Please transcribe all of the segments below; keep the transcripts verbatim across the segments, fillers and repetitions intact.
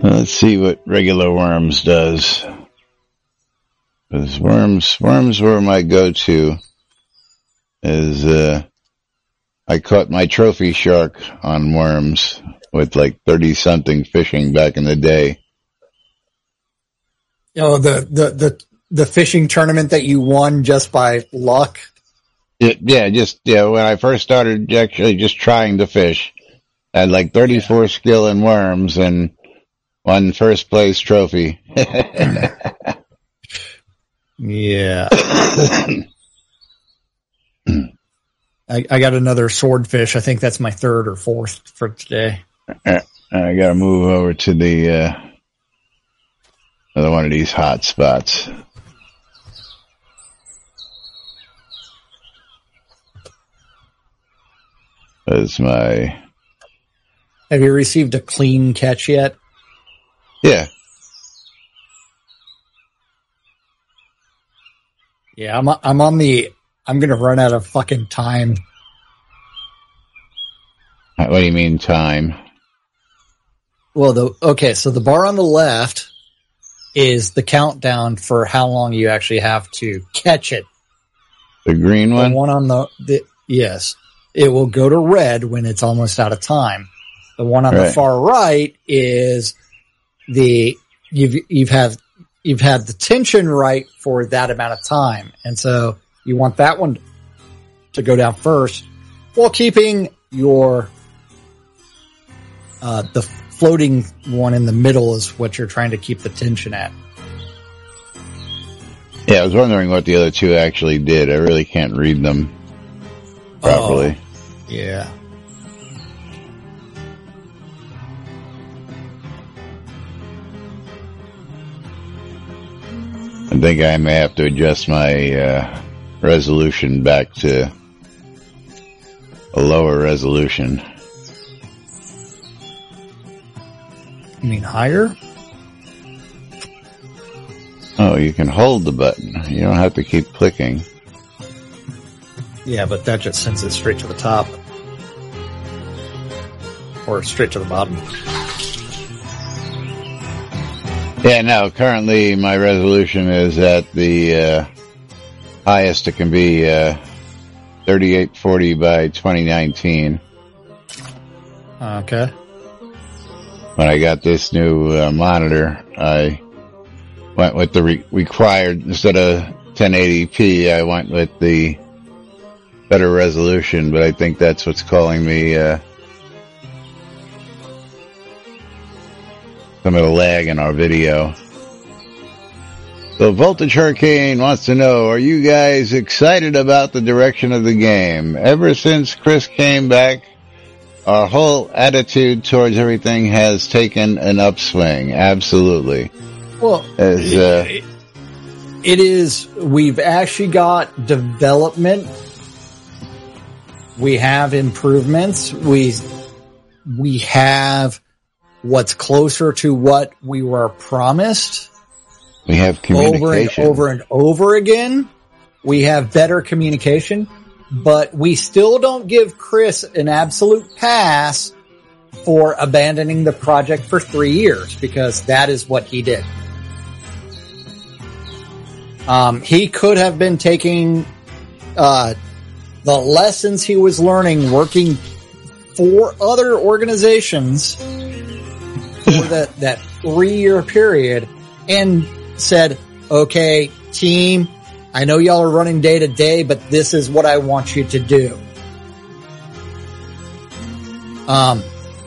Let's see what regular worms does. Because worms, worms were my go-to. Is uh, I caught my trophy shark on worms with like thirty something fishing back in the day. Oh, the the the the fishing tournament that you won just by luck. It, yeah, just yeah. When I first started, actually just trying to fish, I had like thirty-four yeah. skill in worms and won first place trophy. Yeah. I, I got another swordfish. I think that's my third or fourth for today. I got to move over to the uh, another one of these hot spots. That's my. Have you received a clean catch yet? Yeah. Yeah, I'm I'm on the. I'm gonna run out of fucking time. What do you mean time? Well, the okay, so the bar on the left is the countdown for how long you actually have to catch it. The green one? The one on the, the yes. It will go to red when it's almost out of time. The one on right. the far right is the you've you've had you've had the tension right for that amount of time. And so you want that one to go down first while keeping your uh the floating one in the middle is what you're trying to keep the tension at. Yeah, I was wondering what the other two actually did. I really can't read them properly. Oh, yeah. I think I may have to adjust my uh, resolution back to a lower resolution. You mean higher? Oh, you can hold the button. You don't have to keep clicking. Yeah, but that just sends it straight to the top. Or straight to the bottom. Yeah, no, currently my resolution is at the uh, highest it can be, uh, thirty-eight forty by twenty nineteen. Okay. When I got this new uh, monitor, I went with the re- required, instead of ten eighty p, I went with the better resolution, but I think that's what's calling me uh, some of the lag in our video. So Voltage Hurricane wants to know, are you guys excited about the direction of the game? Ever since Chris came back, our whole attitude towards everything has taken an upswing. Absolutely. Well, As, uh, it, it is, we've actually got development. We have improvements. We, we have what's closer to what we were promised. We have communication. Over and over and over again. We have better communication, but we still don't give Chris an absolute pass for abandoning the project for three years because that is what he did. Um, he could have been taking, uh, the lessons he was learning working for other organizations for that, that three year period and said, okay, team, I know y'all are running day to day, but this is what I want you to do. Um,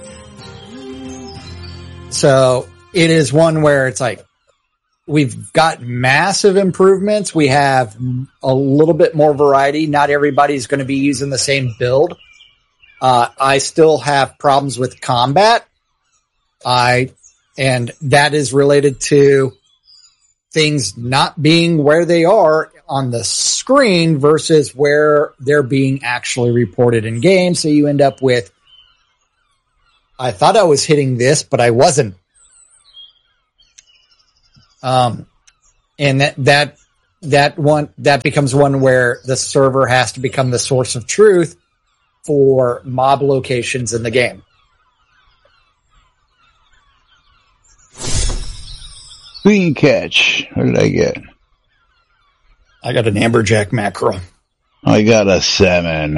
so it is one where it's like, we've got massive improvements. We have a little bit more variety. Not everybody's going to be using the same build. Uh, I still have problems with combat. I, and that is related to things not being where they are on the screen versus where they're being actually reported in game. So you end up with, I thought I was hitting this, but I wasn't. Um, and that, that, that one, that becomes one where the server has to become the source of truth for mob locations in the game. Clean catch. What did I get? I got an amberjack mackerel. I got a salmon.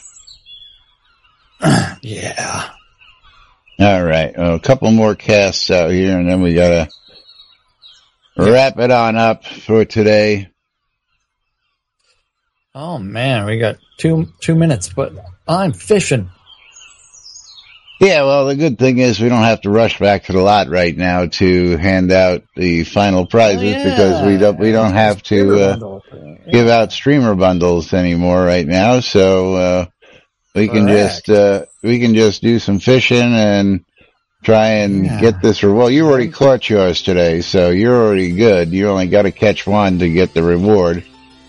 Yeah. All right. Well, a couple more casts out here, and then we gotta wrap it on up for today. Oh man, we got two two minutes, but I'm fishing. Yeah, well, the good thing is we don't have to rush back to the lot right now to hand out the final prizes, oh, yeah. because we don't we don't have to uh, yeah. give out streamer bundles anymore right now. So uh, we Correct. can just uh, we can just do some fishing and try and yeah. get this reward. Well, you already caught yours today, so you're already good. You only got to catch one to get the reward.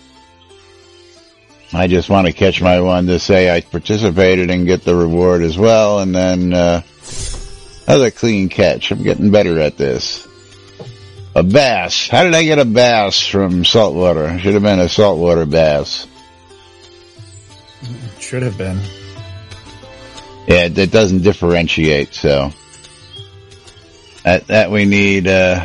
I just want to catch my one to say I participated and get the reward as well, and then uh another clean catch. I'm getting better at this. A bass. How did I get a bass from saltwater? Should have been a saltwater bass. Should have been. Yeah, it, it doesn't differentiate, so that that we need uh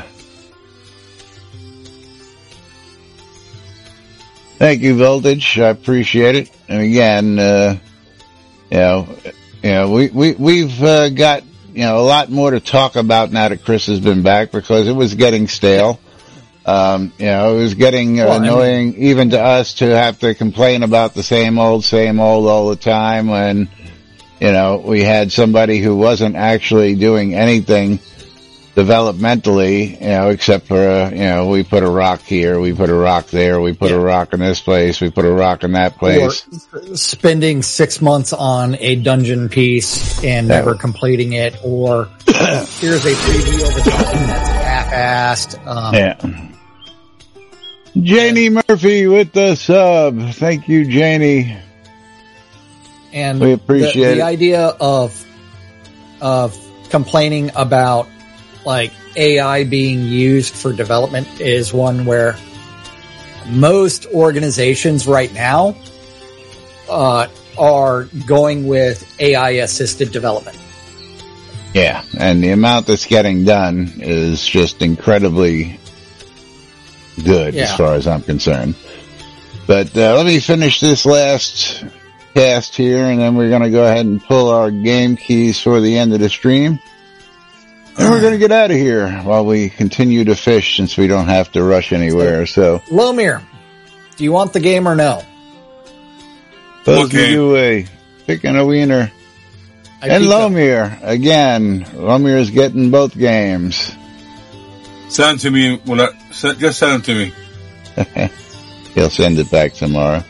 Thank you, Voltage. I appreciate it. And again, uh, you know, you know, we, we, we've, uh, got, you know, a lot more to talk about now that Chris has been back because it was getting stale. Um, you know, it was getting uh, well, annoying I mean, even to us to have to complain about the same old, same old all the time when, you know, we had somebody who wasn't actually doing anything developmentally, you know, except for, uh, you know, we put a rock here, we put a rock there, we put yeah. a rock in this place, we put a rock in that place. Or spending six months on a dungeon piece and yeah. never completing it, or here's a preview of a dungeon that's half-assed. Um, yeah. Janie and, Murphy with the sub. Thank you, Janie. And we appreciate the, it. The idea of, of complaining about like A I being used for development is one where most organizations right now uh, are going with A I assisted development. Yeah, and the amount that's getting done is just incredibly good yeah. as far as I'm concerned. But uh, let me finish this last cast here, and then we're going to go ahead and pull our game keys for the end of the stream. And we're going to get out of here while we continue to fish since we don't have to rush anywhere. So, Lomir, do you want the game or no? Those okay. do a picking a wiener. I and Lomir, up. again, Lomir is getting both games. Send it to me. When I, just send it to me. He'll send it back tomorrow.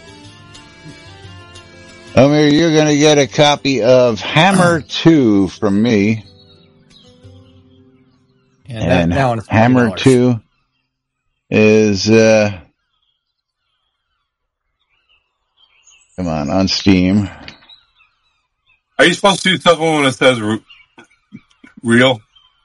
Lomir, you're going to get a copy of Hammer two from me. Yeah, and that, that Hammer two is, uh, come on, on Steam. Are you supposed to do something when it says re- real?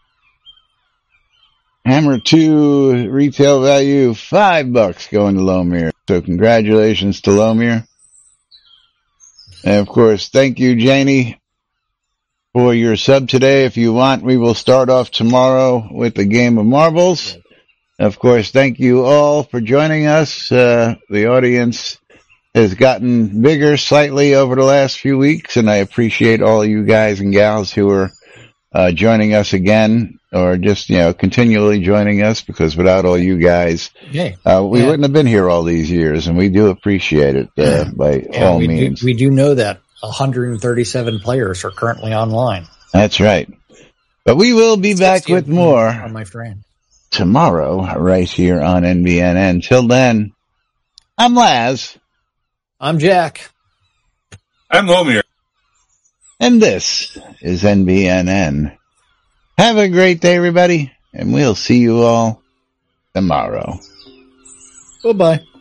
Hammer two retail value five bucks going to Lomir. So congratulations to Lomir. And of course, thank you, Janie, for your sub today. If you want, we will start off tomorrow with the game of marbles. Of course, thank you all for joining us. Uh, the audience has gotten bigger slightly over the last few weeks, and I appreciate all you guys and gals who are uh, joining us again, or just, you know, continually joining us, because without all you guys, yeah. uh, we yeah. wouldn't have been here all these years, and we do appreciate it uh, yeah. by yeah, all we means. Do, we do know that one hundred thirty-seven players are currently online. That's right. But we will be back with more on my friend tomorrow, right here on N B N N. Till then, I'm Laz. I'm Jack. I'm Lomir. And this is N B N N. Have a great day, everybody, and we'll see you all tomorrow. Bye-bye.